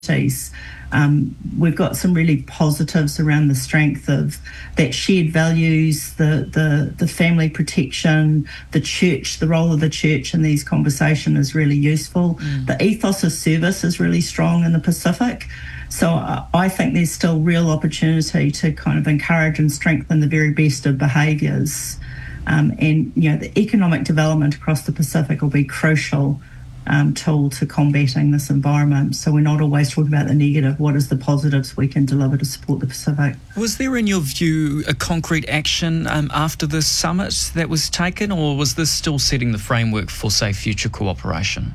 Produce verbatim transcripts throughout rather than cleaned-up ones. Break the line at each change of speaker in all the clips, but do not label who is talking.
Um, we've got some really positives around the strength of that shared values, the, the the family protection, the church, the role of the church in these conversations is really useful. Mm. The ethos of service is really strong in the Pacific. So uh, I think there's still real opportunity to kind of encourage and strengthen the very best of behaviours. Um, and, you know, the economic development across the Pacific will be crucial Um, tool to combating this environment. So we're not always talking about the negative. What is the positives we can deliver to support the Pacific?
Was there, in your view, a concrete action um, after this summit that was taken, or was this still setting the framework for, say, future cooperation?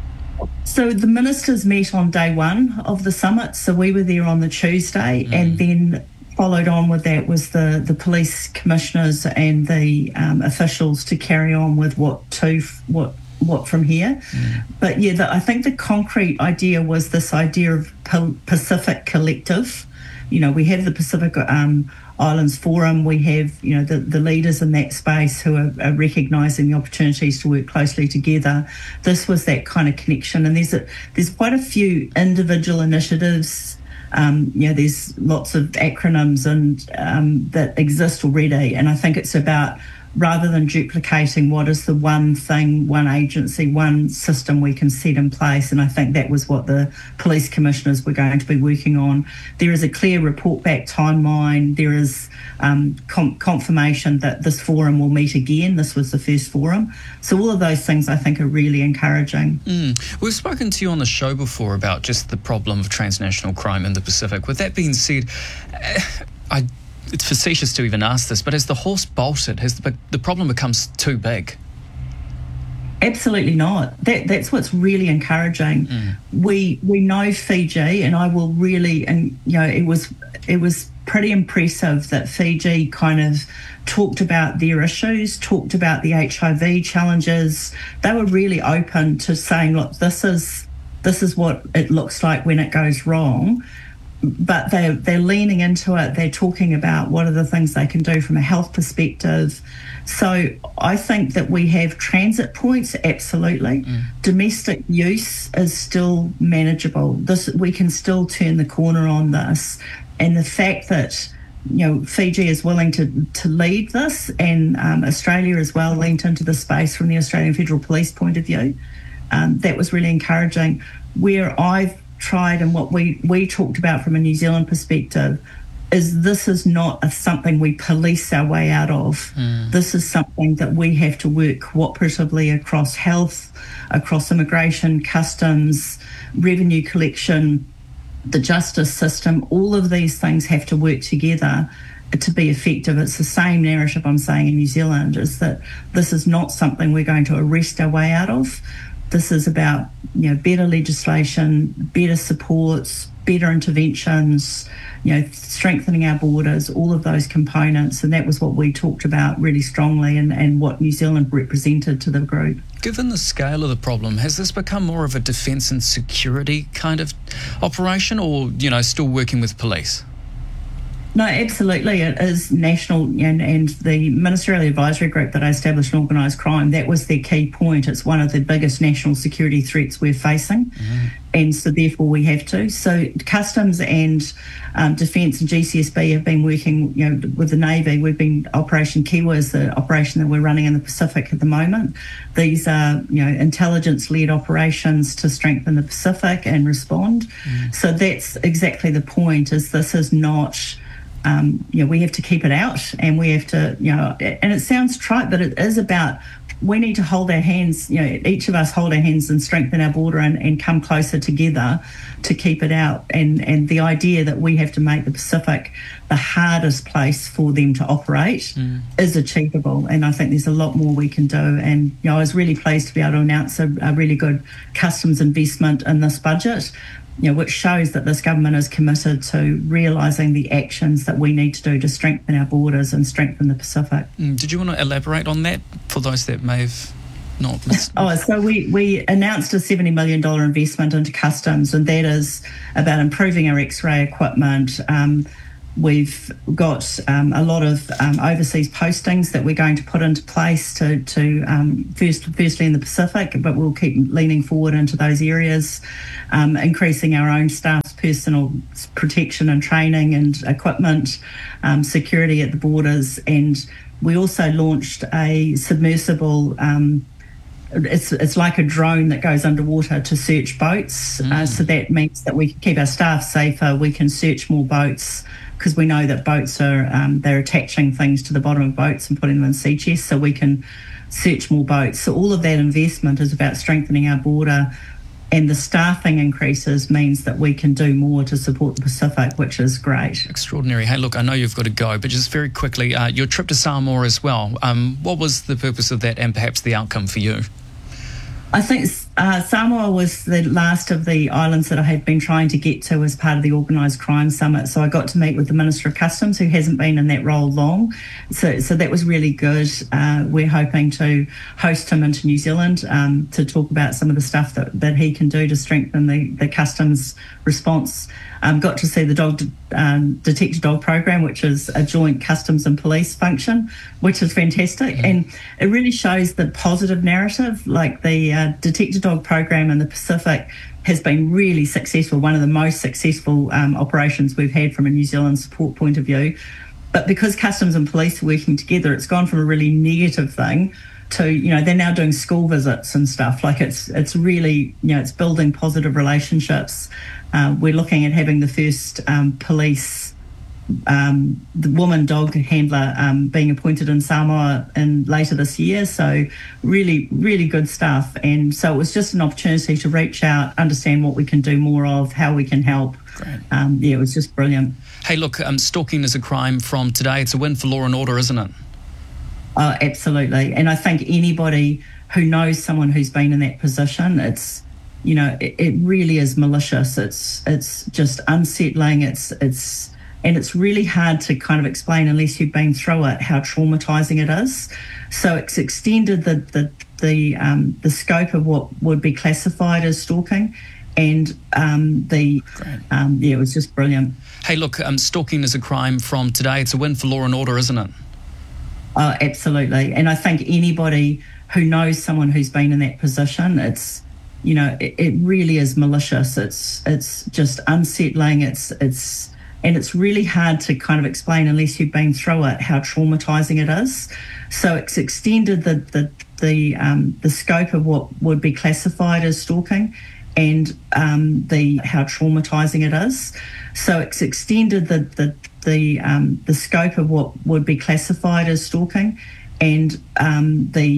So the ministers met on day one of the summit. So we were there on the Tuesday, mm. and then followed on with that was the, the police commissioners and the um, officials to carry on with what to what. what from here. Mm. But yeah, the, I think the concrete idea was this idea of Pacific collective. You know, we have the Pacific um, Islands Forum, we have, you know, the, the leaders in that space who are, are recognising the opportunities to work closely together. This was that kind of connection. And there's a, there's quite a few individual initiatives. Um, you know, there's lots of acronyms and um, that exist already. And I think it's about, rather than duplicating, what is the one thing, one agency, one system we can set in place. And I think that was what the police commissioners were going to be working on. There is a clear report back timeline. There is um, com- confirmation that this forum will meet again. This was the first forum. So all of those things I think are really encouraging.
Mm. We've spoken to you on the show before about just the problem of transnational crime in the Pacific. With that being said, uh, I it's facetious to even ask this, but has the horse bolted? Has the, the problem becomes too big?
Absolutely not. That that's what's really encouraging. Mm. We we know Fiji, and I will really, and you know, it was it was pretty impressive that Fiji kind of talked about their issues, talked about the H I V challenges. They were really open to saying, look, this is this is what it looks like when it goes wrong. But they're, they're leaning into it. They're talking about what are the things they can do from a health perspective. So I think that we have transit points, absolutely. Mm. Domestic use is still manageable. This we can still turn the corner on this. And the fact that, you know, Fiji is willing to, to lead this, and um, Australia as well leaned into the space from the Australian Federal Police point of view, um, that was really encouraging. Where I've tried and what we, we talked about from a New Zealand perspective is this is not a, something we police our way out of. Mm. This is something that we have to work cooperatively across health, across immigration, customs, revenue collection, the justice system. All of these things have to work together to be effective. It's the same narrative I'm saying in New Zealand, is that this is not something we're going to arrest our way out of. This is about, you know, better legislation, better supports, better interventions, you know, strengthening our borders, all of those components. And that was what we talked about really strongly, and, and what New Zealand represented to the group.
Given the scale of the problem, has this become more of a defence and security kind of operation, or, you know, still working with police?
No, absolutely. It is national, and, and the Ministerial Advisory Group that I established in organised crime, that was their key point. It's one of the biggest national security threats we're facing, mm-hmm. and so therefore we have to. So Customs and um, Defence and G C S B have been working, you know, with the Navy. We've been Operation Kiwa is the operation that we're running in the Pacific at the moment. These are, you know, intelligence-led operations to strengthen the Pacific and respond. Mm. So that's exactly the point. Is this is not. Um, you know, we have to keep it out, and we have to, you know, and it sounds trite, but it is about, we need to hold our hands, you know, each of us hold our hands and strengthen our border, and, and come closer together to keep it out. And, and the idea that we have to make the Pacific the hardest place for them to operate mm. is achievable. And I think there's a lot more we can do. And, you know, I was really pleased to be able to announce a, a really good customs investment in this budget, you know, which shows that this government is committed to realising the actions that we need to do to strengthen our borders and strengthen the Pacific.
Mm, did you want to elaborate on that for those that may have not listened?
Oh, so we, we announced a seventy million dollars investment into customs, and that is about improving our X-ray equipment, um, We've got um, a lot of um, overseas postings that we're going to put into place to, to um, first, firstly in the Pacific, but we'll keep leaning forward into those areas, um, increasing our own staff's personal protection and training and equipment, um, security at the borders. And we also launched a submersible um, It's it's like a drone that goes underwater to search boats. Mm. Uh, so that means that we can keep our staff safer. We can search more boats because we know that boats are um, they're attaching things to the bottom of boats and putting them in sea chests. So we can search more boats. So all of that investment is about strengthening our border, and the staffing increases means that we can do more to support the Pacific, which is great.
Extraordinary. Hey, look, I know you've got to go, but just very quickly, uh, your trip to Samoa as well. Um, what was the purpose of that, and perhaps the outcome for you?
I think uh, Samoa was the last of the islands that I had been trying to get to as part of the Organised Crime Summit. So I got to meet with the Minister of Customs, who hasn't been in that role long. So, so that was really good. Uh, we're hoping to host him into New Zealand um, to talk about some of the stuff that, that he can do to strengthen the, the customs response. Um, got to see the dog um, detector dog program, which is a joint customs and police function, which is fantastic. Mm-hmm. And it really shows the positive narrative. Like the uh, detector dog program in the Pacific has been really successful, one of the most successful um, operations we've had from a New Zealand support point of view. But because customs and police are working together, it's gone from a really negative thing to, you know, they're now doing school visits and stuff. Like it's it's really, you know, it's building positive relationships. Uh, we're looking at having the first um, police, um, the woman dog handler um, being appointed in Samoa in later this year. So really, really good stuff. And so it was just an opportunity to reach out, understand what we can do more of, how we can help.
Great.
Um, yeah, it was just brilliant.
Hey, look, um, stalking is a crime from today. It's a win for law and order, isn't it?
Oh, absolutely. And I think anybody who knows someone who's been in that position, it's, you know, it, it really is malicious. It's it's just unsettling. It's it's and it's really hard to kind of explain unless you've been through it how traumatizing it is. So it's extended the the the um, the scope of what would be classified as stalking, and um, the um, yeah, it was just brilliant.
Hey, look, um, stalking is a crime from today. It's a win for law and order, isn't it?
Oh, absolutely. And I think anybody who knows someone who's been in that position, it's, you know, it, it really is malicious. It's it's just unsettling. It's it's and it's really hard to kind of explain unless you've been through it how traumatizing it is. So it's extended the the the um, the scope of what would be classified as stalking, and um, the how traumatizing it is. So it's extended the the the um, the scope of what would be classified as stalking, and um, the